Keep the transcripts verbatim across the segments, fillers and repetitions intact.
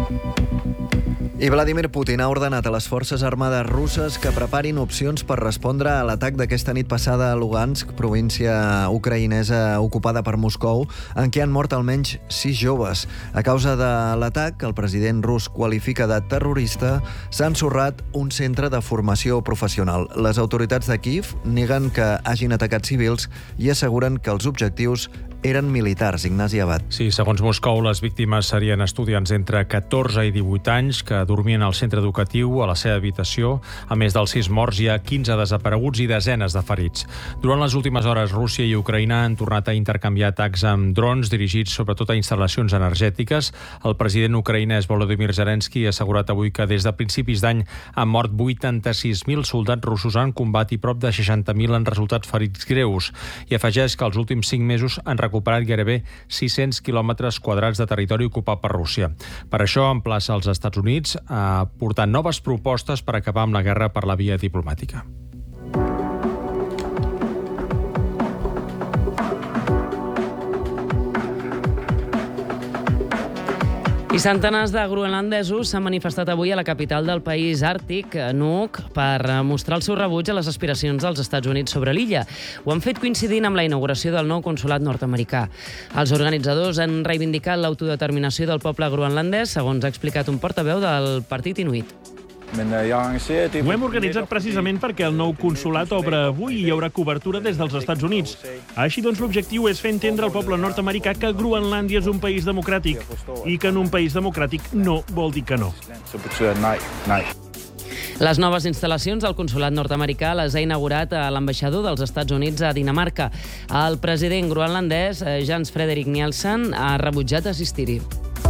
I Vladimir Putin ha ordenat a les forces armades russes que preparin opcions per respondre a l'atac d'aquesta nit passada a Lugansk, província ucraïnesa ocupada per Moscou, en què han mort almenys sis joves. A causa de l'atac, el president rus qualifica de terrorista, s'ha ensorrat un centre de formació professional. Les autoritats de Kíev neguen que hagin atacat civils i asseguren que els objectius eren militars. Ignasi Abad. Sí, segons Moscou, les víctimes serien estudiants entre catorze i divuit anys que dormien al centre educatiu a la seva habitació. A més dels sis morts, hi ha quinze desapareguts i desenes de ferits. Durant les últimes hores, Rússia i Ucraïna han tornat a intercanviar atacs amb drons dirigits sobretot a instal·lacions energètiques. El president ucraïnès Volodymyr Zelensky ha assegurat avui que des de principis d'any han mort vuitanta-sis mil soldats russos en combat i prop de seixanta mil han resultat ferits greus. I afegeix que els últims cinc mesos han recuperat gairebé sis-cents quilòmetres quadrats de territori ocupat per Rússia. Per això emplaça els Estats Units a portar noves propostes per acabar amb la guerra per la via diplomàtica. I centenars de groenlandesos s'han manifestat avui a la capital del país àrtic, Nuuk, per mostrar el seu rebuig a les aspiracions dels Estats Units sobre l'illa. Ho han fet coincidint amb la inauguració del nou consolat nord-americà. Els organitzadors han reivindicat l'autodeterminació del poble groenlandès, segons ha explicat un portaveu del partit inuit. Ho hem organitzat precisament perquè el nou consolat obre avui i hi haurà cobertura des dels Estats Units. Així doncs, l'objectiu és fer entendre al poble nord-americà que Groenlàndia és un país democràtic i que en un país democràtic no vol dir que no. Les noves instal·lacions del consolat nord-americà les ha inaugurat l'ambaixador dels Estats Units a Dinamarca. El president groenlandès, Jens Frederik Nielsen, ha rebutjat assistir-hi.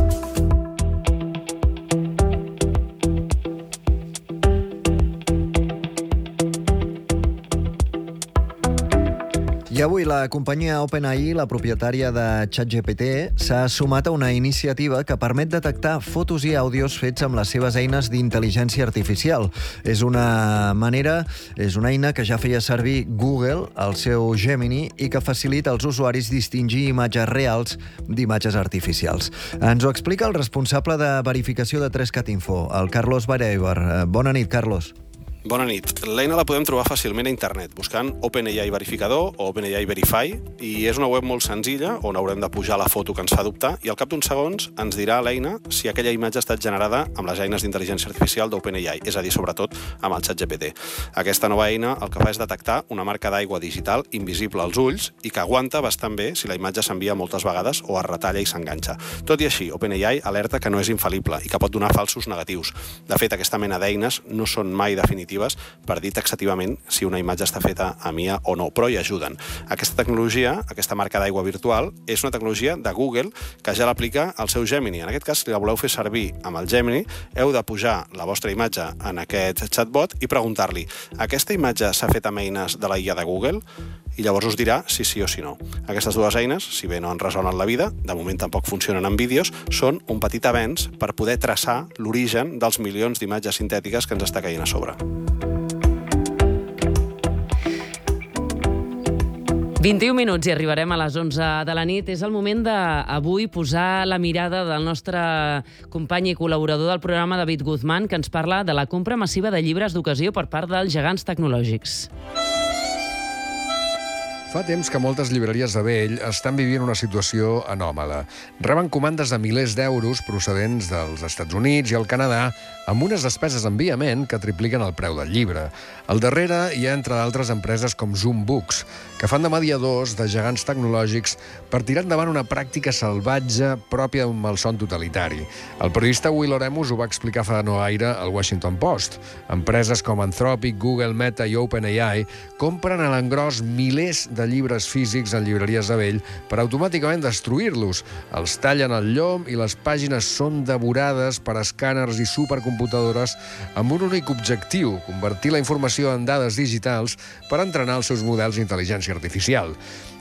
I avui la companyia OpenAI, la propietària de ChatGPT, s'ha sumat a una iniciativa que permet detectar fotos i àudios fets amb les seves eines d'intel·ligència artificial. És una manera, és una eina que ja feia servir Google, el seu Gemini, i que facilita als usuaris distingir imatges reals d'imatges artificials. Ens ho explica el responsable de verificació de tres cat info, el Carlos Bareiber. Bona nit, Carlos. Bona nit. L'eina la podem trobar fàcilment a internet, buscant OpenAI Verificador o OpenAI Verify, i és una web molt senzilla on haurem de pujar la foto que ens fa dubtar i al cap d'uns segons ens dirà l'eina si aquella imatge ha estat generada amb les eines d'intel·ligència artificial d'OpenAI, és a dir, sobretot amb el ChatGPT. Aquesta nova eina el que fa és detectar una marca d'aigua digital invisible als ulls i que aguanta bastant bé si la imatge s'envia moltes vegades o es retalla i s'enganxa. Tot i així, OpenAI alerta que no és infal·lible i que pot donar falsos negatius. De fet, aquesta mena d'eines no són mai definitives per dir taxativament si una imatge està feta a M I A o no, però hi ajuden. Aquesta tecnologia, aquesta marca d'aigua virtual, és una tecnologia de Google que ja l'aplica al seu Gemini. En aquest cas, si la voleu fer servir amb el Gemini, heu de pujar la vostra imatge en aquest chatbot i preguntar-li: aquesta imatge s'ha fet amb eines de la I A de Google? I llavors us dirà si sí o si no. Aquestes dues eines, si bé no en resolen la vida, de moment tampoc funcionen en vídeos, són un petit avenç per poder traçar l'origen dels milions d'imatges sintètiques que ens està caient a sobre. vint-i-un minuts i arribarem a les onze de la nit. És el moment d'avui posar la mirada del nostre company i col·laborador del programa, David Guzmán, que ens parla de la compra massiva de llibres d'ocasió per part dels gegants tecnològics. Fa temps que moltes llibreries de vell estan vivint una situació anòmala. Reben comandes de milers d'euros procedents dels Estats Units i el Canadà amb unes despeses d'enviament que tripliquen el preu del llibre. Al darrere hi ha, entre d'altres, empreses com Zoom Books, que fan de mediadors de gegants tecnològics per tirar endavant una pràctica salvatge pròpia d'un malson totalitari. El periodista Will Oremus ho va explicar fa no gaire al Washington Post. Empreses com Anthropic, Google, Meta i OpenAI compren a l'engròs milers de llibres físics en llibreries de vell per automàticament destruir-los. Els tallen al llom i les pàgines són devorades per escàners i supercomputadores amb un únic objectiu: convertir la informació en dades digitals per entrenar els seus models d'intel·ligència artificial.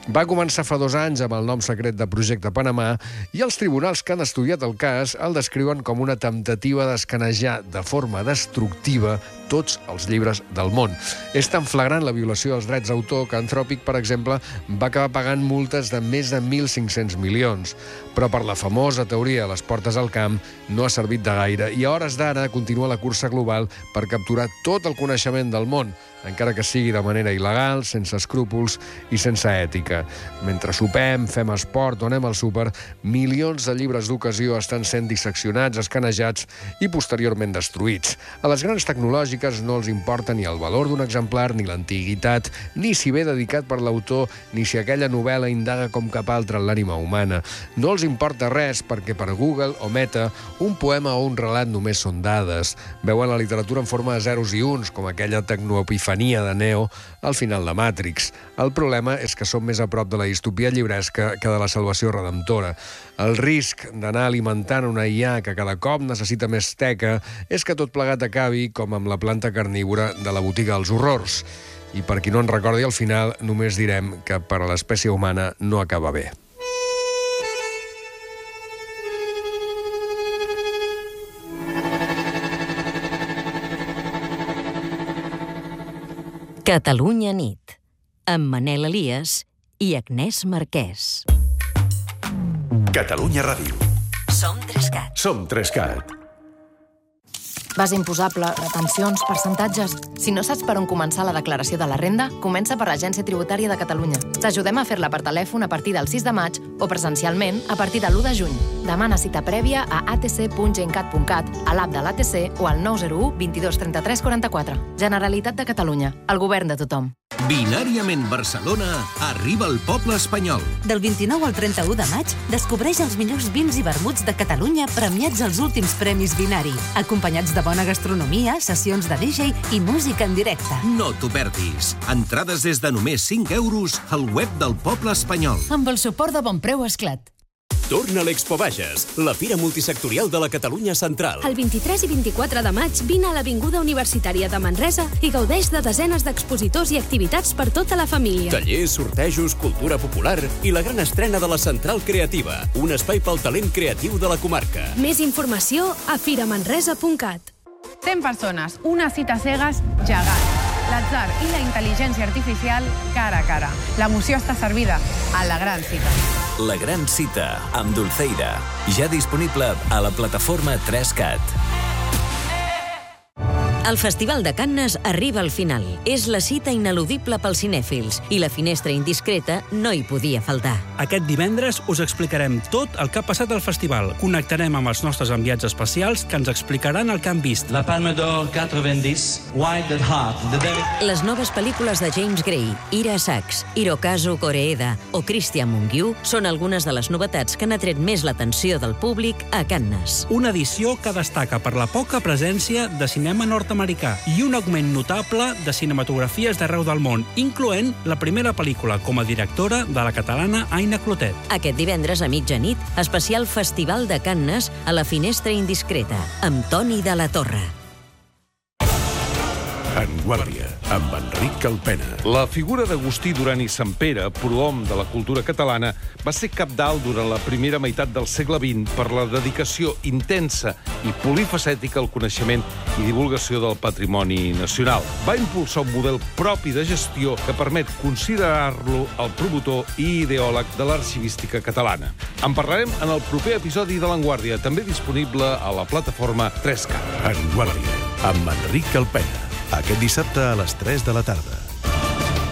Va començar fa dos anys amb el nom secret de Projecte Panamà i els tribunals que han estudiat el cas el descriuen com una temptativa d'escanejar de forma destructiva tots els llibres del món. És tan flagrant la violació dels drets d'autor que Anthropic, per exemple, va acabar pagant multes de més de mil cinc-cents milions. Però per la famosa teoria de les portes al camp no ha servit de gaire i a hores d'ara continua la cursa global per capturar tot el coneixement del món, encara que sigui de manera il·legal, sense escrúpols i sense ètica. Mentre sopem, fem esport o anem al súper, milions de llibres d'ocasió estan sent disseccionats, escanejats i posteriorment destruïts. A les grans tecnològiques no els importa ni el valor d'un exemplar, ni l'antiguitat, ni si ve dedicat per l'autor, ni si aquella novel·la indaga com cap altra en l'ànima humana. No els importa res perquè per Google o Meta un poema o un relat només són dades. Veuen la literatura en forma de zeros i uns, com aquella tecnoepifania de Neo al final de Matrix. El problema és que som més a prop de la distopia llibresca que de la salvació redemptora. El risc d'anar alimentant una I A que cada cop necessita més teca és que tot plegat acabi com amb la planta carnívora de la botiga dels horrors. I per qui no en recordi, al final només direm que per a l'espècie humana no acaba bé. Catalunya nit, amb Manel Elias i Agnès Marquès. Catalunya Ràdio. Som Trescat. Som Trescat. Base imposable, retencions, percentatges... Si no saps per on començar la declaració de la renda, comença per l'Agència Tributària de Catalunya. T'ajudem a fer-la per telèfon a partir del sis de maig o presencialment a partir de l'u de juny. Demana cita prèvia a a t c punt gencat punt cat, a l'app de l'A T C o al nou zero u vint dos trenta-tres quaranta-quatre. Generalitat de Catalunya, el govern de tothom. Binàriament Barcelona arriba al poble espanyol. Del vint-i-nou al trenta-u de maig, descobreix els millors vins i vermuts de Catalunya premiats als últims Premis Binari, acompanyats de bona gastronomia, sessions de D J i música en directe. No t'ho perdis. Entrades des de només cinc euros al web del poble espanyol. Amb el suport de Bonpreu Esclat. Torna a l'Expo Bages, la fira multisectorial de la Catalunya Central. El vint-i-tres i vint-i-quatre de maig vine a l'Avinguda Universitària de Manresa i gaudeix de desenes d'expositors i activitats per tota la família. Tallers, sortejos, cultura popular i la gran estrena de la Central Creativa, un espai pel talent creatiu de la comarca. Més informació a firamanresa punt cat. cent persones, una cita cegues gegant. L'atzar i la intel·ligència artificial cara a cara. L'emoció està servida a la gran cita. La gran cita amb Dulceida. Ja disponible a la plataforma Trescat. El Festival de Cannes arriba al final. És la cita ineludible pels cinèfils i la finestra indiscreta no hi podia faltar. Aquest divendres us explicarem tot el que ha passat al festival. Connectarem amb els nostres enviats especials que ens explicaran el que han vist. La Palme d'Or quatre-vingt-dix, Wild at Heart, de David... Les noves pel·lícules de James Gray, Ira Sachs, Hirokazu Koreeda o Christian Mungiu són algunes de les novetats que han atret més l'atenció del públic a Cannes. Una edició que destaca per la poca presència de cinema nord-americà i un augment notable de cinematografies d'arreu del món, incloent la primera pel·lícula com a directora de la catalana Aina Clotet. Aquest divendres a mitjanit, especial Festival de Cannes a la finestra indiscreta, amb Toni de la Torre. En Guàrdia, amb Enric Calpena. La figura d'Agustí Duran i Sampere, prohom de la cultura catalana, va ser cabdal durant la primera meitat del segle vint per la dedicació intensa i polifacètica al coneixement i divulgació del patrimoni nacional. Va impulsar un model propi de gestió que permet considerar-lo el promotor i ideòleg de l'arxivística catalana. En parlarem en el proper episodi de l'Enguàrdia, també disponible a la plataforma Trescat. En Guàrdia, amb Enric Calpena. Aquest dissabte a les tres de la tarda.